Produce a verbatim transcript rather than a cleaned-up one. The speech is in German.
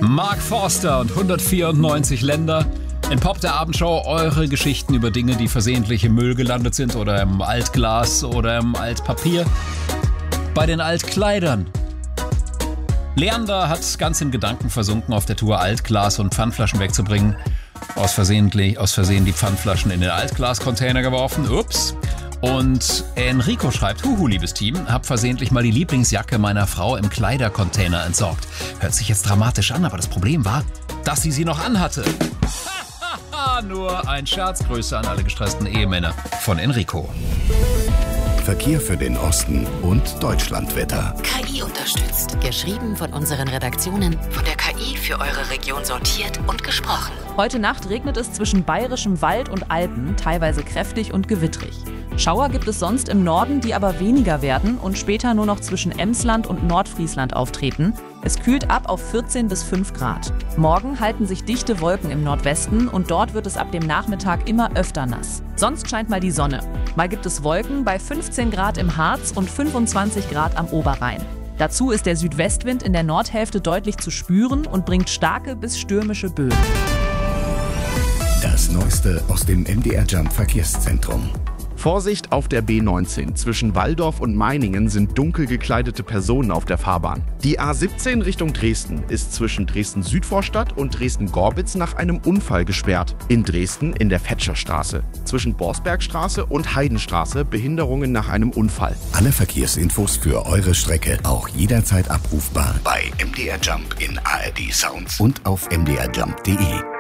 Mark Forster und hundertvierundneunzig Länder. In Pop der Abendshow eure Geschichten über Dinge, die versehentlich im Müll gelandet sind oder im Altglas oder im Altpapier. Bei den Altkleidern. Leander hat ganz in Gedanken versunken, auf der Tour Altglas und Pfandflaschen wegzubringen. Aus Versehen, aus Versehen die Pfandflaschen in den Altglascontainer geworfen. Ups. Und Enrico schreibt, huhu, liebes Team, hab versehentlich mal die Lieblingsjacke meiner Frau im Kleidercontainer entsorgt. Hört sich jetzt dramatisch an, aber das Problem war, dass sie sie noch anhatte. Nur ein Scherz. Grüße an alle gestressten Ehemänner von Enrico. Verkehr für den Osten und Deutschlandwetter. K I unterstützt. Geschrieben von unseren Redaktionen, von der K I für eure Region sortiert und gesprochen. Heute Nacht regnet es zwischen bayerischem Wald und Alpen, teilweise kräftig und gewittrig. Schauer gibt es sonst im Norden, die aber weniger werden und später nur noch zwischen Emsland und Nordfriesland auftreten. Es kühlt ab auf vierzehn bis fünf Grad. Morgen halten sich dichte Wolken im Nordwesten und dort wird es ab dem Nachmittag immer öfter nass. Sonst scheint mal die Sonne. Mal gibt es Wolken bei fünfzehn Grad im Harz und fünfundzwanzig Grad am Oberrhein. Dazu ist der Südwestwind in der Nordhälfte deutlich zu spüren und bringt starke bis stürmische Böen. Das Neueste aus dem M D R Jump Verkehrszentrum. Vorsicht auf der B neunzehn. Zwischen Walldorf und Meiningen sind dunkel gekleidete Personen auf der Fahrbahn. Die A siebzehn Richtung Dresden ist zwischen Dresden-Südvorstadt und Dresden-Gorbitz nach einem Unfall gesperrt. In Dresden in der Fetscherstraße. Zwischen Borsbergstraße und Heidenstraße Behinderungen nach einem Unfall. Alle Verkehrsinfos für eure Strecke auch jederzeit abrufbar bei M D R Jump in A R D Sounds und auf m d r jump punkt d e.